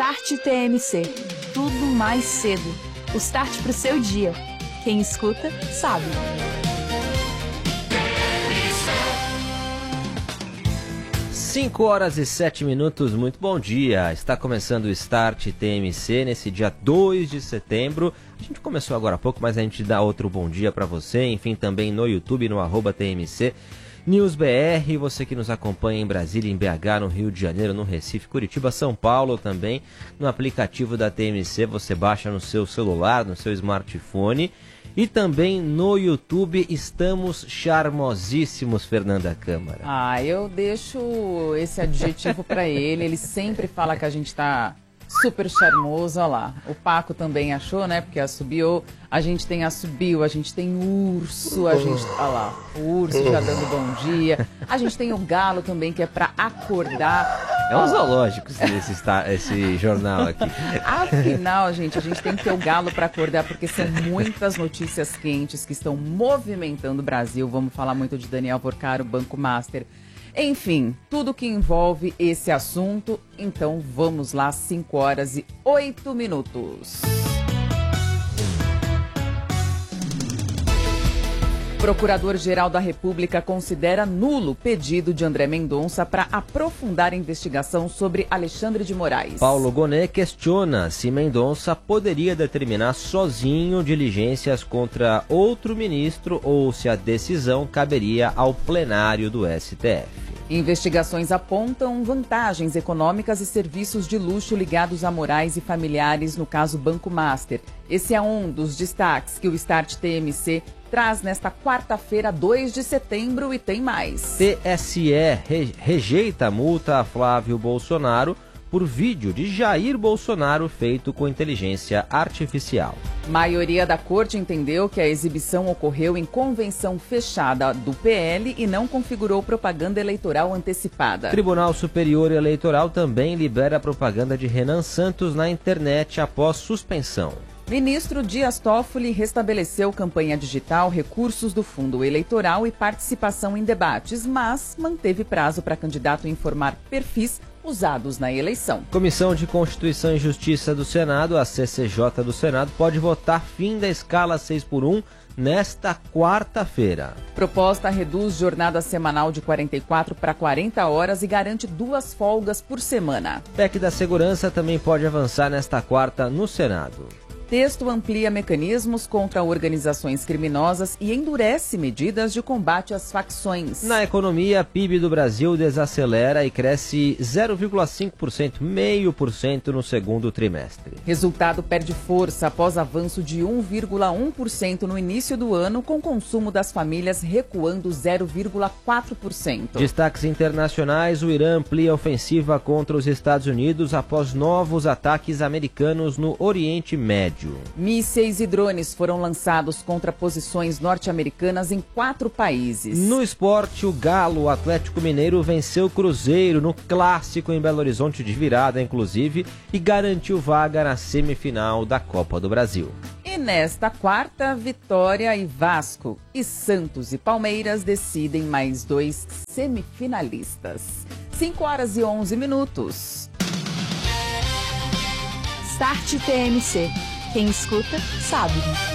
Start TMC. Tudo mais cedo. O start pro seu dia. Quem escuta, sabe. Cinco horas e 7 minutos, muito bom dia. Está começando o Start TMC nesse dia 2 de setembro. A gente começou agora há pouco, mas a gente dá outro bom dia para você. Enfim, também no YouTube, no @TMC News BR, você que nos acompanha em Brasília, em BH, no Rio de Janeiro, no Recife, Curitiba, São Paulo também, no aplicativo da TMC, você baixa no seu celular, no seu smartphone, e também no YouTube. Estamos charmosíssimos, Fernanda Câmara. Eu deixo esse adjetivo para ele sempre fala que a gente tá super charmoso, olha lá. O Paco também achou, né? Porque assobiou. A gente tem assobio, a gente tem urso, a gente... Olha lá, o urso já dando bom dia. A gente tem o galo também, que é pra acordar. É um zoológico esse jornal aqui. Afinal, gente, a gente tem que ter o galo pra acordar, porque são muitas notícias quentes que estão movimentando o Brasil. Vamos falar muito de Daniel Porcaro, Banco Master. Enfim, tudo que envolve esse assunto. Então vamos lá, 5 horas e 8 minutos. Procurador-Geral da República considera nulo pedido de André Mendonça para aprofundar a investigação sobre Alexandre de Moraes. Paulo Gonet questiona se Mendonça poderia determinar sozinho diligências contra outro ministro ou se a decisão caberia ao plenário do STF. Investigações apontam vantagens econômicas e serviços de luxo ligados a Moraes e familiares no caso Banco Master. Esse é um dos destaques que o Start TMC traz nesta quarta-feira, 2 de setembro, e tem mais. TSE rejeita a multa a Flávio Bolsonaro por vídeo de Jair Bolsonaro feito com inteligência artificial. Maioria da corte entendeu que a exibição ocorreu em convenção fechada do PL e não configurou propaganda eleitoral antecipada. Tribunal Superior Eleitoral também libera a propaganda de Renan Santos na internet após suspensão. Ministro Dias Toffoli restabeleceu campanha digital, recursos do fundo eleitoral e participação em debates, mas manteve prazo para candidato informar perfis usados na eleição. Comissão de Constituição e Justiça do Senado, a CCJ do Senado, pode votar fim da escala 6x1 nesta quarta-feira. Proposta reduz jornada semanal de 44 para 40 horas e garante 2 folgas por semana. PEC da Segurança também pode avançar nesta quarta no Senado. Texto amplia mecanismos contra organizações criminosas e endurece medidas de combate às facções. Na economia, PIB do Brasil desacelera e cresce 0,5%, 0,5% no segundo trimestre. Resultado perde força após avanço de 1,1% no início do ano, com consumo das famílias recuando 0,4%. Destaques internacionais: o Irã amplia a ofensiva contra os Estados Unidos após novos ataques americanos no Oriente Médio. Mísseis e drones foram lançados contra posições norte-americanas em 4 países. No esporte, o Galo, o Atlético Mineiro, venceu o Cruzeiro no clássico em Belo Horizonte, de virada inclusive, e garantiu vaga na semifinal da Copa do Brasil. E nesta quarta, Vitória e Vasco, e Santos e Palmeiras decidem mais 2 semifinalistas. 5 horas e 11 minutos. Start TMC. Quem escuta, sabe.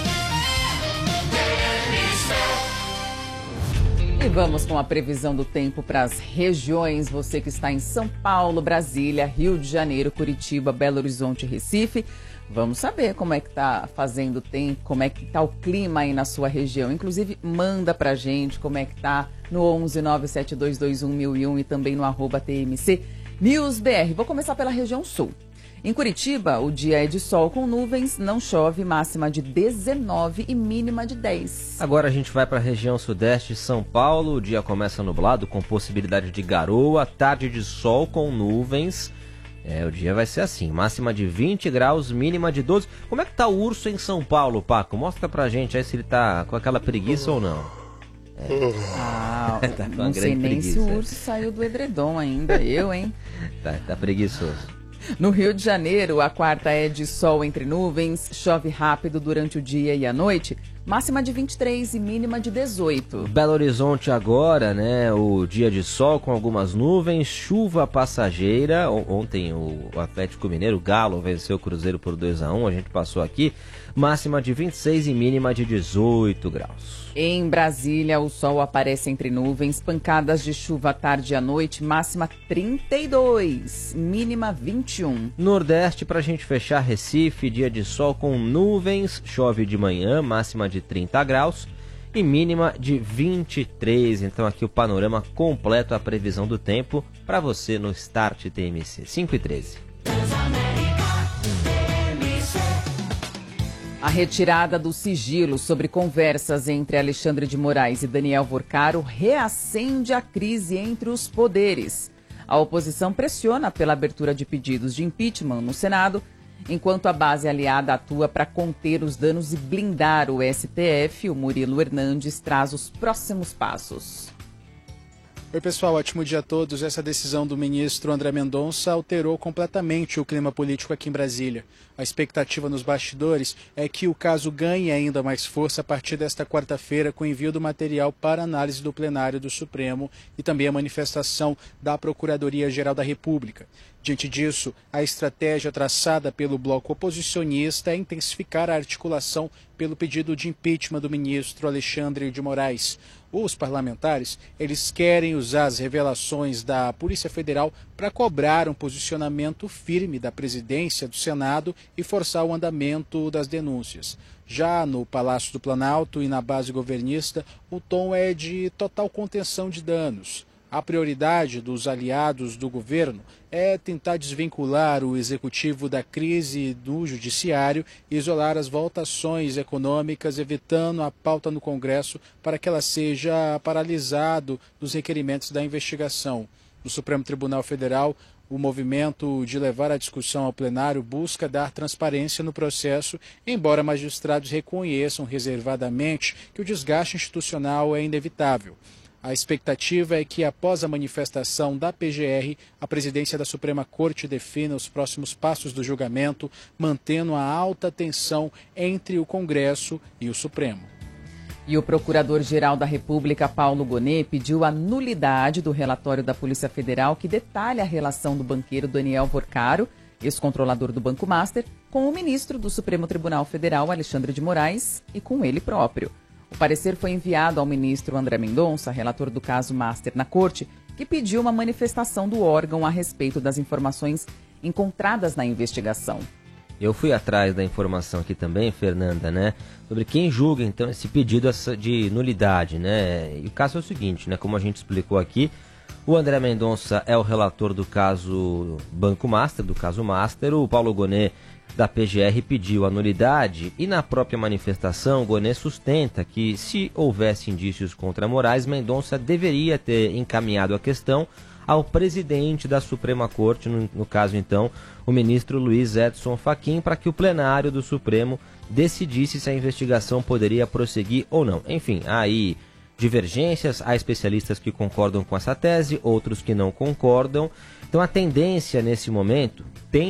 E vamos com a previsão do tempo para as regiões. Você que está em São Paulo, Brasília, Rio de Janeiro, Curitiba, Belo Horizonte e Recife. Vamos saber como é que está fazendo o tempo, como é que está o clima aí na sua região. Inclusive, manda pra gente como é que está no 11 97221 1001 e também no @TMC News BR. Vou começar pela região sul. Em Curitiba, o dia é de sol com nuvens, não chove, máxima de 19 e mínima de 10. Agora a gente vai para a região sudeste de São Paulo. O dia começa nublado, com possibilidade de garoa, tarde de sol com nuvens. O dia vai ser assim, máxima de 20 graus, mínima de 12. Como é que tá o urso em São Paulo, Paco? Mostra pra gente aí se ele tá com aquela preguiça ou não. Tá não sei nem preguiça. Se o urso saiu do edredom ainda, hein? Tá preguiçoso. No Rio de Janeiro, a quarta é de sol entre nuvens, chove rápido durante o dia e a noite. máxima de 23 e mínima de 18. Belo Horizonte agora, né, o dia de sol com algumas nuvens, chuva passageira. Ontem o Atlético Mineiro, o Galo, venceu o Cruzeiro por 2-1, a gente passou aqui. Máxima de 26 e mínima de 18 graus. Em Brasília, o sol aparece entre nuvens, pancadas de chuva à tarde e à noite, máxima 32, mínima 21. Nordeste, pra gente fechar, Recife, dia de sol com nuvens, chove de manhã, máxima de 30 graus e mínima de 23. Então aqui o panorama completo, a previsão do tempo para você no Start TMC, 5h13. A retirada do sigilo sobre conversas entre Alexandre de Moraes e Daniel Vorcaro reacende a crise entre os poderes. A oposição pressiona pela abertura de pedidos de impeachment no Senado, enquanto a base aliada atua para conter os danos e blindar o STF. O Murilo Hernandes traz os próximos passos. Oi pessoal, ótimo dia a todos. Essa decisão do ministro André Mendonça alterou completamente o clima político aqui em Brasília. A expectativa nos bastidores é que o caso ganhe ainda mais força a partir desta quarta-feira com o envio do material para análise do plenário do Supremo e também a manifestação da Procuradoria-Geral da República. Diante disso, a estratégia traçada pelo bloco oposicionista é intensificar a articulação pelo pedido de impeachment do ministro Alexandre de Moraes. Os parlamentares, eles querem usar as revelações da Polícia Federal para cobrar um posicionamento firme da presidência do Senado e forçar o andamento das denúncias. Já no Palácio do Planalto e na base governista, o tom é de total contenção de danos. A prioridade dos aliados do governo é tentar desvincular o executivo da crise do judiciário e isolar as votações econômicas, evitando a pauta no Congresso para que ela seja paralisada dos requerimentos da investigação. No Supremo Tribunal Federal, o movimento de levar a discussão ao plenário busca dar transparência no processo, embora magistrados reconheçam reservadamente que o desgaste institucional é inevitável. A expectativa é que, após a manifestação da PGR, a presidência da Suprema Corte defina os próximos passos do julgamento, mantendo a alta tensão entre o Congresso e o Supremo. E o Procurador-Geral da República, Paulo Gonet, pediu a nulidade do relatório da Polícia Federal que detalha a relação do banqueiro Daniel Vorcaro, ex-controlador do Banco Master, com o ministro do Supremo Tribunal Federal, Alexandre de Moraes, e com ele próprio. O parecer foi enviado ao ministro André Mendonça, relator do caso Master na Corte, que pediu uma manifestação do órgão a respeito das informações encontradas na investigação. Eu fui atrás da informação aqui também, Fernanda, né, sobre quem julga então esse pedido de nulidade, né? E o caso é o seguinte, né, como a gente explicou aqui, o André Mendonça é o relator do caso Banco Master, do caso Master, o Paulo Gonet da PGR pediu a nulidade e na própria manifestação Gonet sustenta que se houvesse indícios contra Moraes, Mendonça deveria ter encaminhado a questão ao presidente da Suprema Corte, no caso então o ministro Luiz Edson Fachin, para que o plenário do Supremo decidisse se a investigação poderia prosseguir ou não. Enfim, há aí divergências, há especialistas que concordam com essa tese, outros que não concordam. Então a tendência nesse momento,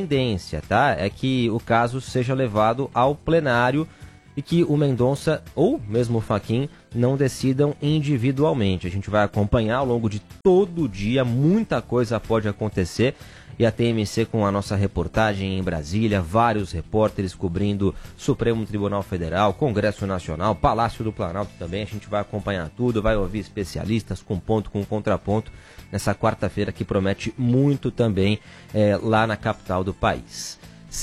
tá, é que o caso seja levado ao plenário e que o Mendonça ou mesmo o Fachin não decidam individualmente. A gente vai acompanhar ao longo de todo o dia, muita coisa pode acontecer. E a TMC com a nossa reportagem em Brasília, vários repórteres cobrindo Supremo Tribunal Federal, Congresso Nacional, Palácio do Planalto também. A gente vai acompanhar tudo, vai ouvir especialistas com ponto, com contraponto, nessa quarta-feira que promete muito também lá na capital do país.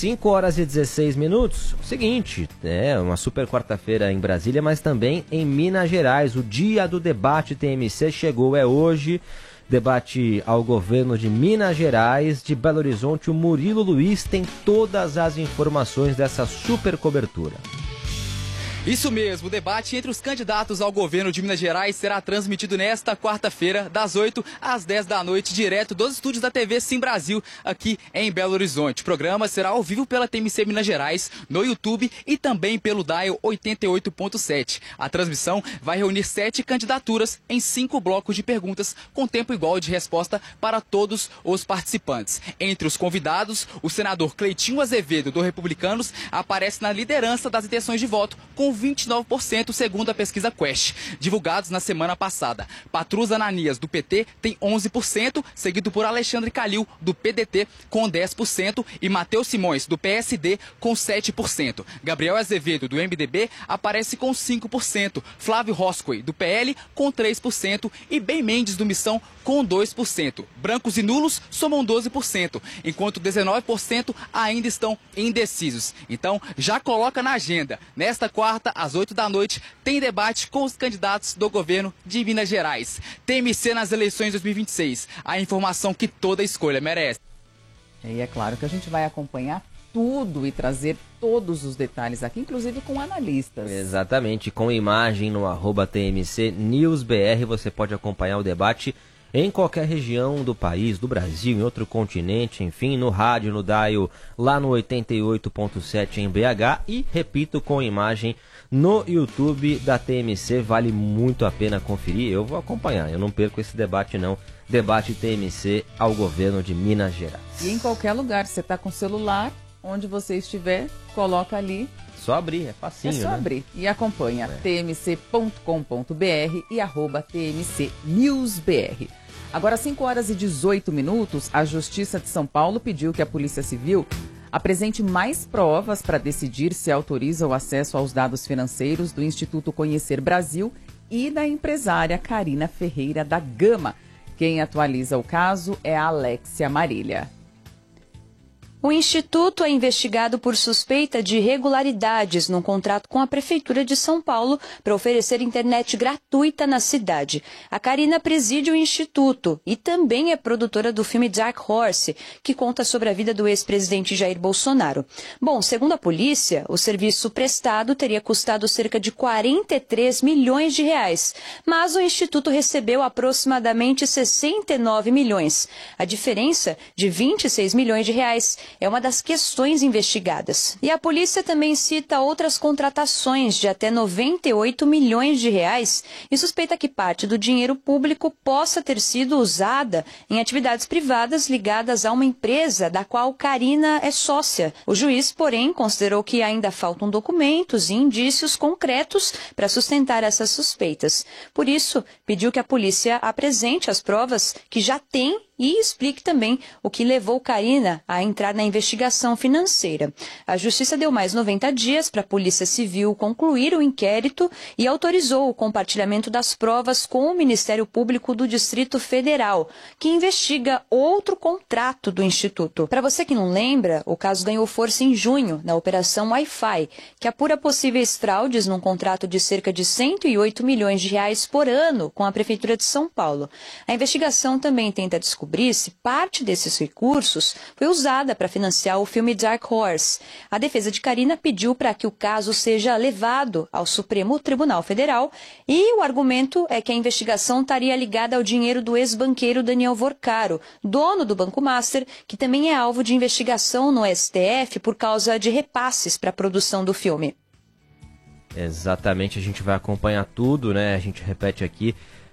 5h16. Seguinte, uma super quarta-feira em Brasília, mas também em Minas Gerais. O dia do debate TMC chegou, é hoje. Debate ao governo de Minas Gerais, de Belo Horizonte. O Murilo Luiz tem todas as informações dessa super cobertura. Isso mesmo, o debate entre os candidatos ao governo de Minas Gerais será transmitido nesta quarta-feira, das 8 às 10 da noite, direto dos estúdios da TV Sim Brasil, aqui em Belo Horizonte. O programa será ao vivo pela TMC Minas Gerais, no YouTube e também pelo Dial 88.7. A transmissão vai reunir 7 candidaturas em 5 blocos de perguntas, com tempo igual de resposta para todos os participantes. Entre os convidados, o senador Cleitinho Azevedo, do Republicanos, aparece na liderança das intenções de voto, com com 29%, segundo a pesquisa Quest, divulgados na semana passada. Patrus Ananias, do PT, tem 11%, seguido por Alexandre Calil, do PDT, com 10%, e Matheus Simões, do PSD, com 7%. Gabriel Azevedo, do MDB, aparece com 5%, Flávio Roscoe, do PL, com 3%, e Ben Mendes, do Missão, com 2%. Brancos e nulos somam 12%, enquanto 19% ainda estão indecisos. Então, já coloca na agenda. Nesta quarta, às 8 da noite, tem debate com os candidatos do governo de Minas Gerais. TMC nas eleições 2026. A informação que toda escolha merece. E é claro que a gente vai acompanhar tudo e trazer todos os detalhes aqui, inclusive com analistas. Exatamente, com imagem no @TMC NewsBR, você pode acompanhar o debate em qualquer região do país, do Brasil, em outro continente, enfim, no rádio, no dial, lá no 88.7 em BH e, repito, com imagem no YouTube da TMC, vale muito a pena conferir, eu vou acompanhar, eu não perco esse debate não, debate TMC ao governo de Minas Gerais. E em qualquer lugar, você está com o celular, onde você estiver, coloca ali. Só abrir, é facinho, né? É só abrir e acompanha tmc.com.br e @tmcnewsbr. Agora, 5 horas e 18 minutos, a Justiça de São Paulo pediu que a Polícia Civil apresente mais provas para decidir se autoriza o acesso aos dados financeiros do Instituto Conhecer Brasil e da empresária Karina Ferreira da Gama. Quem atualiza o caso é a Alexia Marília. O Instituto é investigado por suspeita de irregularidades num contrato com a Prefeitura de São Paulo para oferecer internet gratuita na cidade. A Karina preside o Instituto e também é produtora do filme Dark Horse, que conta sobre a vida do ex-presidente Jair Bolsonaro. Bom, segundo a polícia, o serviço prestado teria custado cerca de 43 milhões de reais, mas o Instituto recebeu aproximadamente 69 milhões. A diferença de 26 milhões de reais é uma das questões investigadas. E a polícia também cita outras contratações de até 98 milhões de reais e suspeita que parte do dinheiro público possa ter sido usada em atividades privadas ligadas a uma empresa da qual Karina é sócia. O juiz, porém, considerou que ainda faltam documentos e indícios concretos para sustentar essas suspeitas. Por isso, pediu que a polícia apresente as provas que já tem e explique também o que levou Karina a entrar na investigação financeira. A Justiça deu mais 90 dias para a Polícia Civil concluir o inquérito e autorizou o compartilhamento das provas com o Ministério Público do Distrito Federal, que investiga outro contrato do Instituto. Para você que não lembra, o caso ganhou força em junho, na Operação Wi-Fi, que apura possíveis fraudes num contrato de cerca de 108 milhões de reais por ano com a Prefeitura de São Paulo. A investigação também tenta descobrir se parte desses recursos foi usada para financiar o filme Dark Horse. A defesa de Karina pediu para que o caso seja levado ao Supremo Tribunal Federal e o argumento é que a investigação estaria ligada ao dinheiro do ex-banqueiro Daniel Vorcaro, dono do Banco Master, que também é alvo de investigação no STF por causa de repasses para a produção do filme. Exatamente, a gente vai acompanhar tudo, né? A gente repete aqui.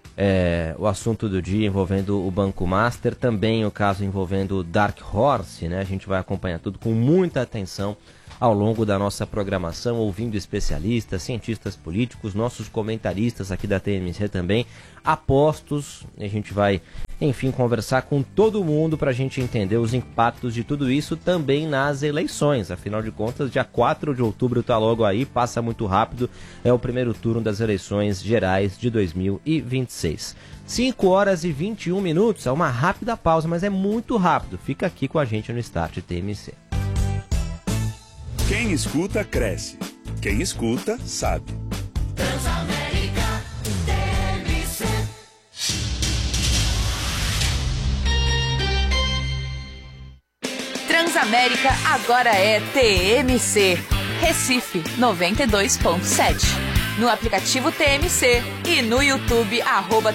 O assunto do dia envolvendo o Banco Master, também o caso envolvendo o Dark Horse, né? A gente vai acompanhar tudo com muita atenção ao longo da nossa programação, ouvindo especialistas, cientistas políticos, nossos comentaristas aqui da TMC também, apostos. A gente vai, enfim, conversar com todo mundo para a gente entender os impactos de tudo isso também nas eleições. Afinal de contas, dia 4 de outubro está logo aí, passa muito rápido, é o primeiro turno das eleições gerais de 2026. 5 horas e 21 minutos, é uma rápida pausa, mas é muito rápido. Fica aqui com a gente no Start TMC. Quem escuta, cresce. Quem escuta, sabe. Transamérica TMC. Transamérica agora é TMC. Recife 92.7. No aplicativo TMC e no YouTube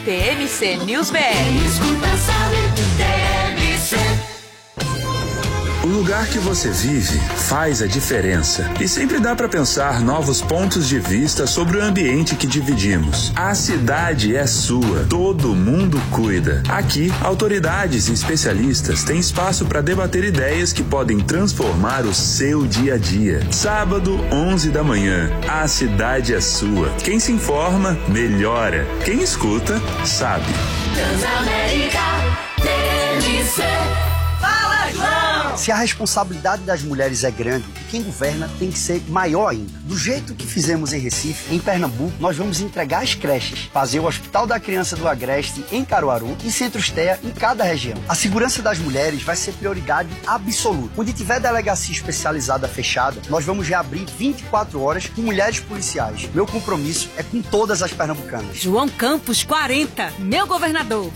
@TMC NewsBR. Quem escuta sabe, TMC. O lugar que você vive faz a diferença. E sempre dá para pensar novos pontos de vista sobre o ambiente que dividimos. A cidade é sua. Todo mundo cuida. Aqui, autoridades e especialistas têm espaço para debater ideias que podem transformar o seu dia a dia. Sábado, 11 da manhã. A cidade é sua. Quem se informa, melhora. Quem escuta, sabe. Transamérica TMC. Fala, João! Se a responsabilidade das mulheres é grande, quem governa tem que ser maior ainda. Do jeito que fizemos em Recife, em Pernambuco, nós vamos entregar as creches, fazer o Hospital da Criança do Agreste em Caruaru e Centros TEA em cada região. A segurança das mulheres vai ser prioridade absoluta. Onde tiver delegacia especializada fechada, nós vamos reabrir 24 horas com mulheres policiais. Meu compromisso é com todas as pernambucanas. João Campos, 40, meu governador.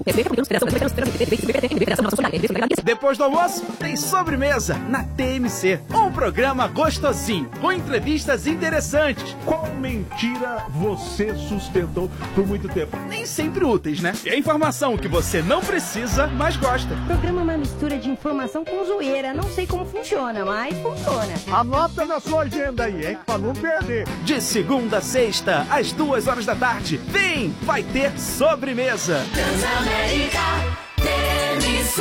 Depois do almoço, tem sobremesa na TMC. Um programa gostosinho, com entrevistas interessantes. Qual mentira você sustentou por muito tempo? Nem sempre úteis, né? É informação que você não precisa, mas gosta. O programa é uma mistura de informação com zoeira. Não sei como funciona, mas funciona. Anota na sua agenda aí, hein? Pra não perder. De segunda a sexta, às 2 da tarde. Vem, vai ter sobremesa. Transamérica TMC.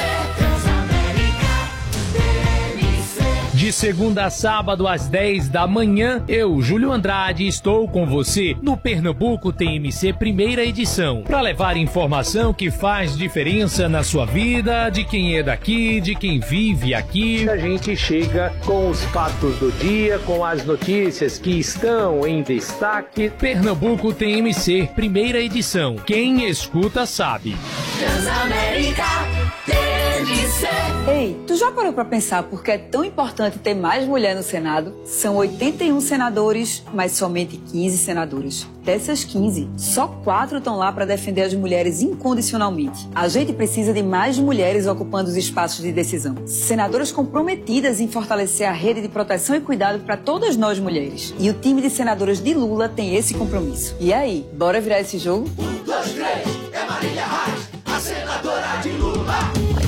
De segunda a sábado, às 10 da manhã, eu, Júlio Andrade, estou com você no Pernambuco TMC primeira edição, para levar informação que faz diferença na sua vida, de quem é daqui, de quem vive aqui. A gente chega com os fatos do dia, com as notícias que estão em destaque. Pernambuco TMC primeira edição. Quem escuta sabe. Transamérica TMC. Ei, tu já parou pra pensar por que é tão importante ter mais mulher no Senado? São 81 senadores, mas somente 15 senadoras. Dessas 15, só 4 estão lá para defender as mulheres incondicionalmente. A gente precisa de mais mulheres ocupando os espaços de decisão. Senadoras comprometidas em fortalecer a rede de proteção e cuidado para todas nós mulheres. E o time de senadoras de Lula tem esse compromisso. E aí, bora virar esse jogo? 1, 2, 3, é Marília Reis, a senadora de Lula.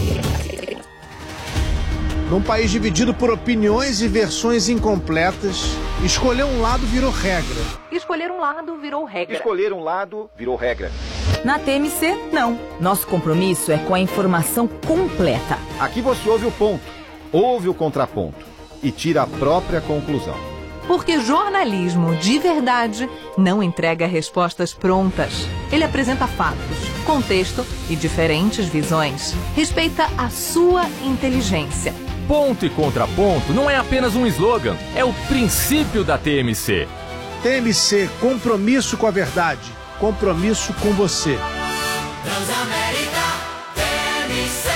Num país dividido por opiniões e versões incompletas, escolher um lado virou regra. Escolher um lado virou regra. Escolher um lado virou regra. Na TMC, não. Nosso compromisso é com a informação completa. Aqui você ouve o ponto, ouve o contraponto e tira a própria conclusão. Porque jornalismo de verdade não entrega respostas prontas. Ele apresenta fatos, contexto e diferentes visões. Respeita a sua inteligência. Ponto e contraponto não é apenas um slogan, é o princípio da TMC. TMC, compromisso com a verdade, compromisso com você. Transamérica TMC.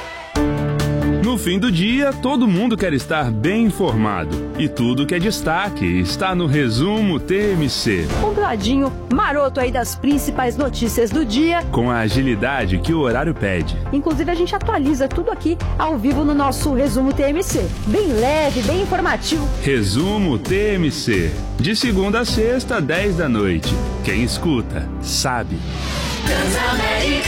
No fim do dia, todo mundo quer estar bem informado. E tudo que é destaque está no Resumo TMC. Compiladinho maroto aí das principais notícias do dia. Com a agilidade que o horário pede. Inclusive a gente atualiza tudo aqui ao vivo no nosso Resumo TMC. Bem leve, bem informativo. Resumo TMC. De segunda a sexta, 10 da noite. Quem escuta, sabe. Transamérica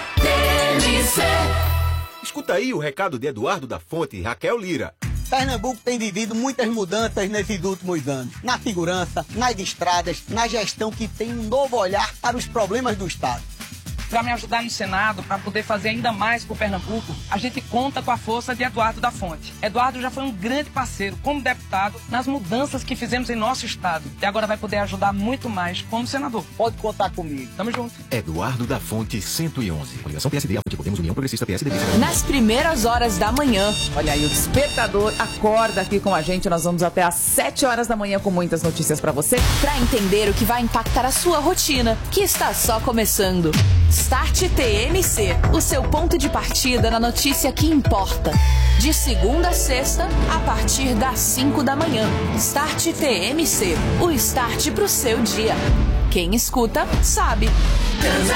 TMC. Escuta aí o recado de Eduardo da Fonte e Raquel Lira. Pernambuco tem vivido muitas mudanças nesses últimos anos. Na segurança, nas estradas, na gestão que tem um novo olhar para os problemas do Estado. Para me ajudar no Senado, para poder fazer ainda mais por Pernambuco, a gente conta com a força de Eduardo da Fonte. Eduardo já foi um grande parceiro como deputado nas mudanças que fizemos em nosso estado. E agora vai poder ajudar muito mais como senador. Pode contar comigo. Tamo junto. Eduardo da Fonte, 111. Coligação PSD, Podemos, União Progressista, PSDB. Nas primeiras horas da manhã. Olha aí, o despertador acorda aqui com a gente. Nós vamos até às 7 horas da manhã com muitas notícias para você. Para entender o que vai impactar a sua rotina, que está só começando. Start TMC, o seu ponto de partida na notícia que importa. De segunda a sexta, a partir das 5 da manhã. Start TMC, o start pro seu dia. Quem escuta, sabe.